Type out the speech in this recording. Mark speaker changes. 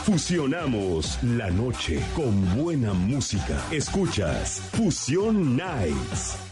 Speaker 1: Fusionamos la noche con buena música. Escuchas Fusión Nights.